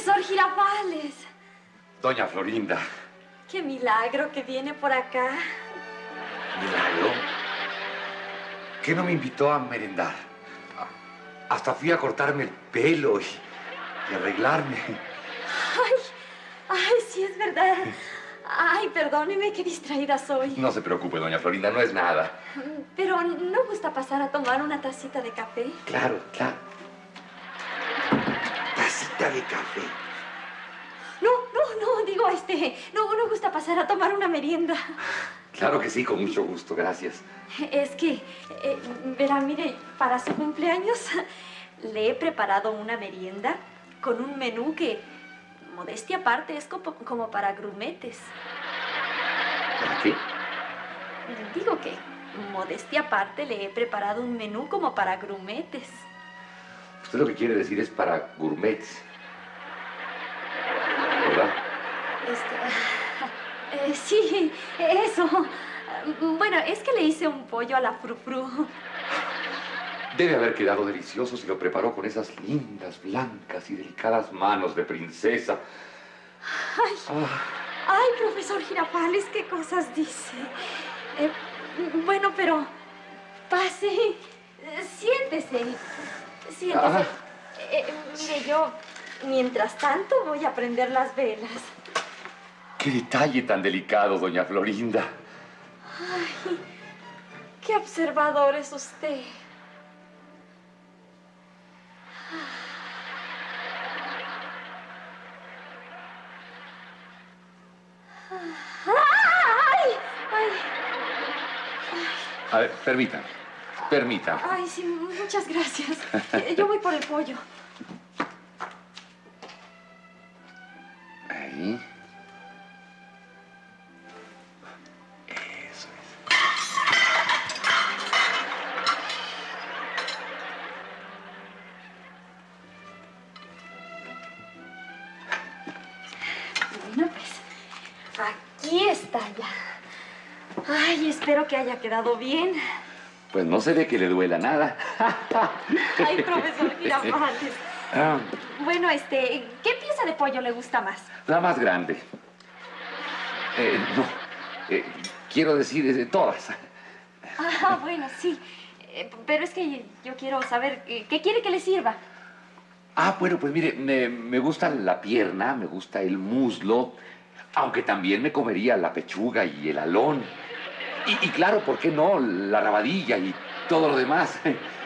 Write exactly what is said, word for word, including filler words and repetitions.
Profesor Girafales. Doña Florinda. Qué milagro que viene por acá. ¿Milagro? ¿Qué no me invitó a merendar? Hasta fui a cortarme el pelo y, y arreglarme. Ay, ay, sí es verdad. Ay, perdóneme, qué distraída soy. No se preocupe, doña Florinda, no es nada. Pero ¿no gusta pasar a tomar una tacita de café? Claro, claro. Tacita de café. No, no, no, digo, este, no, no gusta pasar a tomar una merienda. Claro que sí, con mucho gusto, gracias. Es que, eh, verá, mire, para su cumpleaños le he preparado una merienda con un menú que, modestia aparte, es como, como para grumetes. ¿Para qué? Digo que, modestia aparte, le he preparado un menú como para grumetes. Usted lo que quiere decir es para gourmets, ¿verdad? Este, eh, sí, eso. Bueno, es que le hice un pollo a la frufru. Debe haber quedado delicioso si lo preparó con esas lindas, blancas y delicadas manos de princesa. Ay, Ah. ay, profesor Girafales, qué cosas dice. Eh, bueno, pero pase, eh, siéntese, siéntese. Ah. Eh, mire, yo, mientras tanto, voy a prender las velas. ¡Qué detalle tan delicado, doña Florinda! Ay, qué observador es usted. ¡Ay! ¡Ay! A ver, permítame, permítame. Ay, sí, muchas gracias. Yo voy por el pollo. Ahí. Eso es. Bueno, pues, aquí está ya. Ay, espero que haya quedado bien. Pues no se ve que le duela nada. Ay, profesor Girafales. Ah, Bueno, este, ¿qué pieza de pollo le gusta más? la más grande. Eh, no, eh, quiero decir, eh, todas. Ah, bueno, sí. Eh, pero es que yo quiero saber, eh, ¿qué quiere que le sirva? Ah, bueno, pues mire, me, me gusta la pierna, me gusta el muslo, aunque también me comería la pechuga y el alón. Y, y claro, ¿por qué no? La rabadilla y todo lo demás.